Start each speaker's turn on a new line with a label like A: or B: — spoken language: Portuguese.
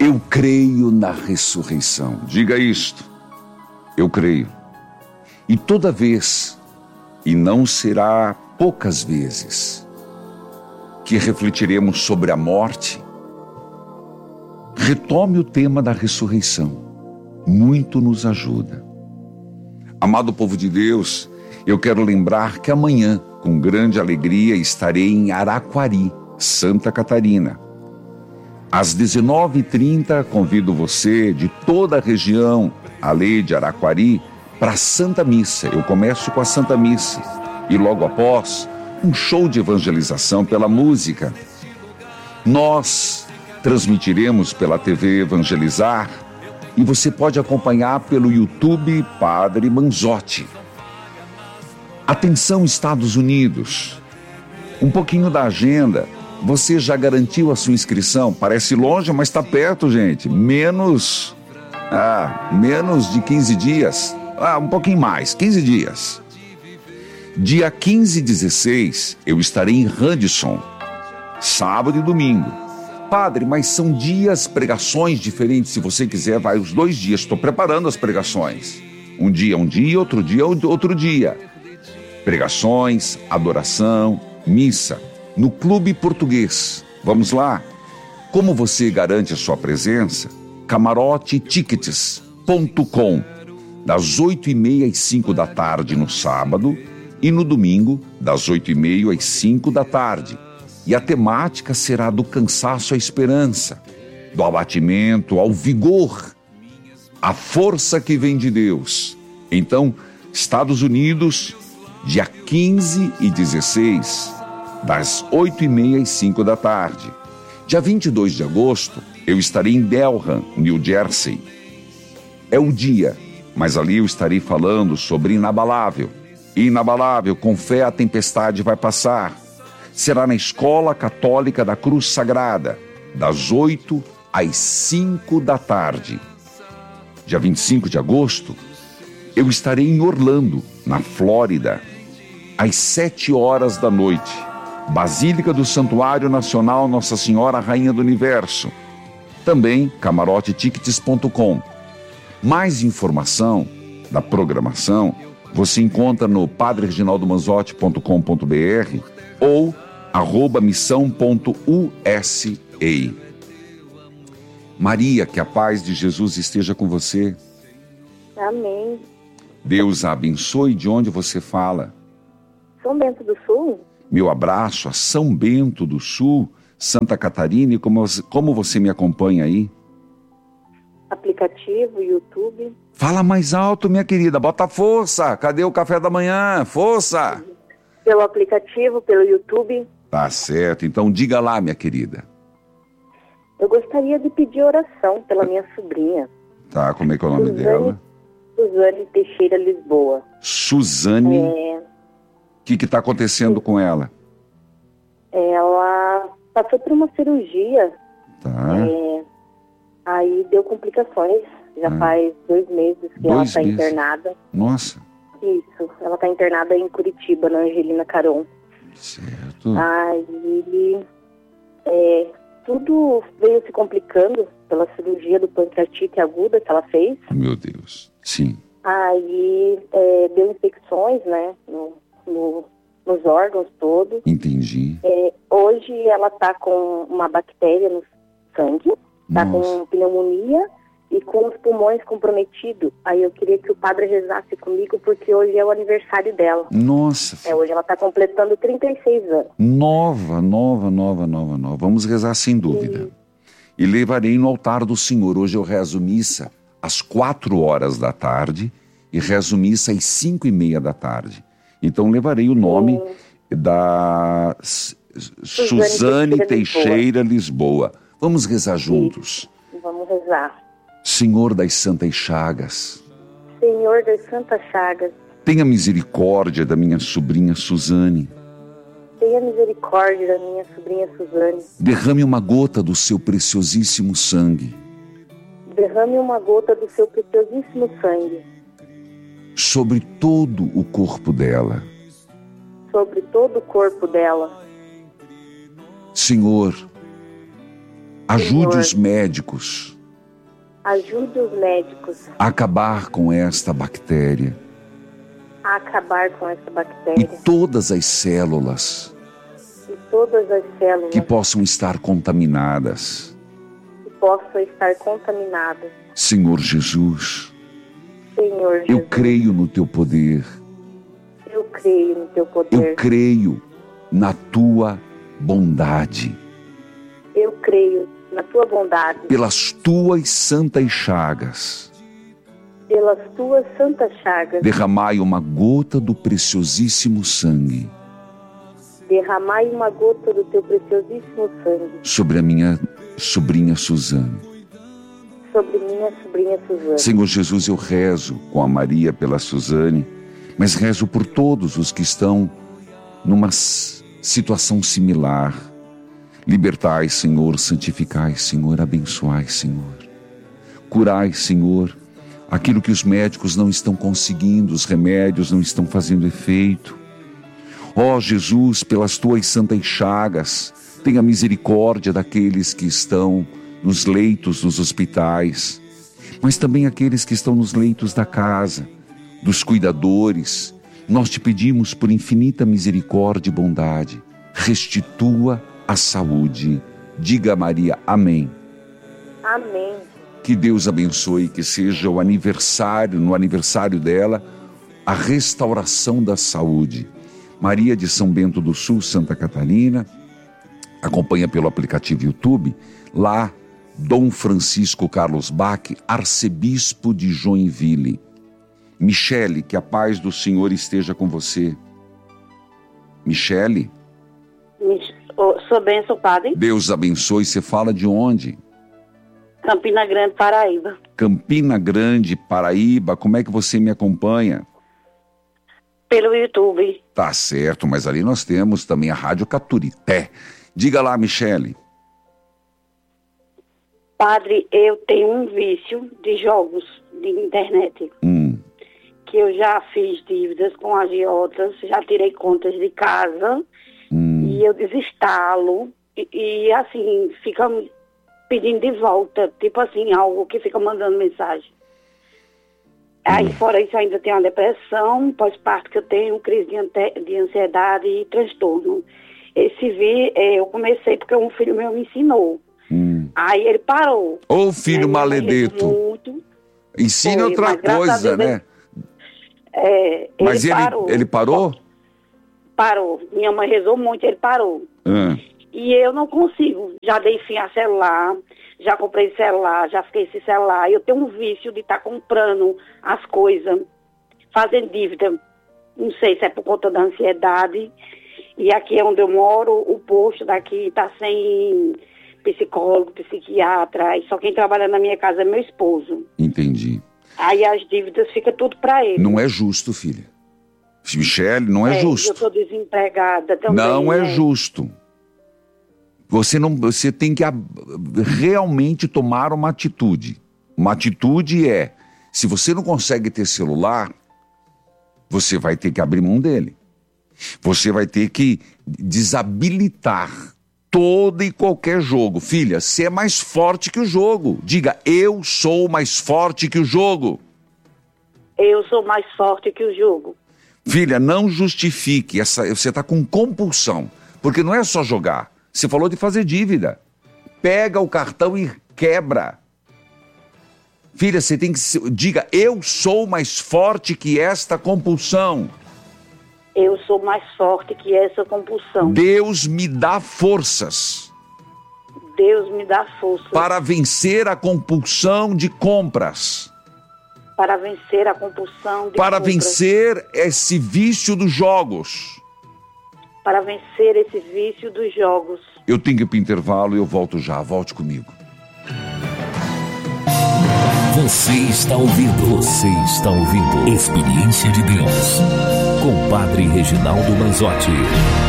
A: Eu creio na ressurreição. Diga isto. Eu creio. E toda vez, e não será poucas vezes, que refletiremos sobre a morte, retome o tema da ressurreição. Muito nos ajuda. Amado povo de Deus, eu quero lembrar que amanhã, com grande alegria, estarei em Araquari, Santa Catarina. Às 19h30, convido você de toda a região, ali de Araquari, para a Santa Missa. Eu começo com a Santa Missa e logo após, um show de evangelização pela música. Nós transmitiremos pela TV Evangelizar e você pode acompanhar pelo YouTube Padre Manzotti. Atenção, Estados Unidos. Um pouquinho da agenda. Você já garantiu a sua inscrição? Parece longe, mas está perto, gente. Menos de 15 dias. Um pouquinho mais, 15 dias. Dia 15 e 16, eu estarei em Radisson. Sábado e domingo. Padre, mas são pregações diferentes. Se você quiser, vai os 2 dias. Estou preparando as pregações. Um dia, outro dia, outro dia. Pregações, adoração, missa. No Clube Português. Vamos lá? Como você garante a sua presença? CamaroteTickets.com. Das 8h30 às 5 da tarde no sábado e no domingo, das 8h30 às 5 da tarde. E a temática será do cansaço à esperança, do abatimento ao vigor, a força que vem de Deus. Então, Estados Unidos, dia 15 e 16, das 8h30 às 5 da tarde. Dia 22 de agosto, eu estarei em Delham, New Jersey. É o dia, mas ali eu estarei falando sobre inabalável. Inabalável, com fé a tempestade vai passar. Será na Escola Católica da Cruz Sagrada, das 8 às 5 da tarde. Dia 25 de agosto, eu estarei em Orlando, na Flórida, às 7 horas da noite. Basílica do Santuário Nacional Nossa Senhora Rainha do Universo. Também CamaroteTickets.com. Mais informação da programação você encontra no padrereginaldomanzotti.com.br ou @missão.usa. Maria, que a paz de Jesus esteja com você.
B: Amém.
A: Deus a abençoe. De onde você fala?
B: São Bento do Sul.
A: Meu abraço a São Bento do Sul, Santa Catarina. E como você me acompanha aí?
B: Aplicativo, YouTube.
A: Fala mais alto, minha querida. Bota força. Cadê o café da manhã? Força.
B: Pelo aplicativo, pelo YouTube.
A: Tá certo. Então diga lá, minha querida.
B: Eu gostaria de pedir oração pela minha sobrinha.
A: Tá, como é que é o nome dela?
B: Suzane Teixeira Lisboa.
A: Suzane. O que está acontecendo com ela?
B: Ela passou por uma cirurgia.
A: Tá.
B: Aí deu complicações. Já faz 2 meses que ela está internada.
A: Nossa.
B: Isso. Ela está internada em Curitiba, na Angelina Caron.
A: Certo.
B: Aí tudo veio se complicando pela cirurgia do pancreatite aguda que ela fez.
A: Meu Deus. Sim.
B: Aí deu infecções, né, nos órgãos todos.
A: Entendi.
B: Hoje ela tá com uma bactéria no sangue, tá com pneumonia e com os pulmões comprometidos. Aí eu queria que o padre rezasse comigo, porque hoje é o aniversário dela.
A: Nossa.
B: Hoje ela tá completando 36 anos.
A: Nova. Vamos rezar sem dúvida. E levarei no altar do Senhor. Hoje eu rezo missa às 4 horas da tarde e rezo missa às 5h30 da tarde. Então levarei o nome da Suzane Teixeira Lisboa. Vamos rezar juntos.
B: Vamos rezar.
A: Senhor das Santas Chagas.
B: Senhor das Santas Chagas.
A: Tenha misericórdia da minha sobrinha Suzane.
B: Tenha misericórdia da minha sobrinha Suzane.
A: Derrame uma gota do seu preciosíssimo sangue.
B: Derrame uma gota do seu preciosíssimo sangue.
A: Sobre todo o corpo dela.
B: Sobre todo o corpo dela.
A: Senhor, ajude os médicos
B: Ajude os médicos
A: a acabar com esta bactéria
B: a acabar com essa
A: e
B: bactéria
A: todas as células
B: e todas as células
A: que possam estar contaminadas.
B: que possam estar contaminadas.
A: Senhor Jesus,
B: Senhor
A: eu
B: Jesus,
A: creio no teu poder,
B: eu creio no teu
A: eu
B: poder.
A: creio na tua bondade.
B: Eu creio na tua bondade.
A: Pelas tuas santas chagas,
B: Pelas tuas santas chagas,
A: derramai uma gota do preciosíssimo sangue
B: derramai uma gota do teu preciosíssimo sangue
A: sobre a minha sobrinha Suzane.
B: sobre minha sobrinha Suzane.
A: Senhor Jesus, eu rezo com a Maria pela Suzane, mas rezo por todos os que estão numa situação similar. Libertai, Senhor, santificai, Senhor, abençoai, Senhor. Curai, Senhor, aquilo que os médicos não estão conseguindo, os remédios não estão fazendo efeito. Ó Jesus, pelas tuas santas chagas, tenha misericórdia daqueles que estão nos leitos dos hospitais, mas também aqueles que estão nos leitos da casa, dos cuidadores. Nós te pedimos por infinita misericórdia e bondade, restitua a saúde. Diga a Maria, amém.
B: Amém.
A: Que Deus abençoe, que seja no aniversário dela, a restauração da saúde. Maria de São Bento do Sul, Santa Catarina, acompanha pelo aplicativo YouTube, lá Dom Francisco Carlos Bach, arcebispo de Joinville. Michele, que a paz do Senhor esteja com você. Michele?
C: Sou bênção, padre.
A: Deus abençoe. Você fala de onde?
C: Campina Grande, Paraíba.
A: Campina Grande, Paraíba. Como é que você me acompanha?
C: Pelo YouTube.
A: Tá certo, mas ali nós temos também a Rádio Caturité. Diga lá, Michele.
C: Padre, eu tenho um vício de jogos de internet. Que eu já fiz dívidas com agiotas, já tirei contas de casa e eu desinstalo e assim, fica pedindo de volta, tipo assim, algo que fica mandando mensagem. Aí fora isso, eu ainda tenho uma depressão, pós-parto que eu tenho, crise de ansiedade e transtorno. Eu comecei porque um filho meu me ensinou. Aí ele parou.
A: Ô filho maledeto.
C: Muito.
A: Ensina outra coisa, né?
C: Mas
A: ele parou?
C: Parou. Minha mãe rezou muito, ele parou. E eu não consigo. Já dei fim a celular, já comprei celular, já fiquei sem celular. Eu tenho um vício de estar comprando as coisas, fazendo dívida. Não sei se é por conta da ansiedade. E aqui é onde eu moro, o posto daqui está sem psicólogo, psiquiatra. E só quem trabalha na minha casa é meu esposo.
A: Entendi.
C: Aí as dívidas ficam tudo para ele.
A: Não é justo, filha. Michele, não é justo.
C: Eu estou desempregada também.
A: Não é justo. Você tem que realmente tomar uma atitude. Uma atitude é, se você não consegue ter celular, você vai ter que abrir mão dele. Você vai ter que desabilitar todo e qualquer jogo. Filha, você é mais forte que o jogo. Diga, eu sou mais forte que o jogo.
C: Eu sou mais forte que o jogo.
A: Filha, não justifique. Você está com compulsão. Porque não é só jogar. Você falou de fazer dívida. Pega o cartão e quebra. Filha, você tem que... Diga, eu sou mais forte que esta compulsão.
C: Eu sou mais forte que essa compulsão.
A: Deus me dá forças.
C: Deus me dá força.
A: Para vencer a compulsão de compras.
C: Para vencer a compulsão de
A: Para
C: compras.
A: vencer esse vício dos jogos.
C: Para vencer esse vício dos jogos.
A: Eu tenho que ir para o intervalo e eu volto já. Volte comigo.
D: Você está ouvindo Experiência de Deus com Padre Reginaldo Manzotti.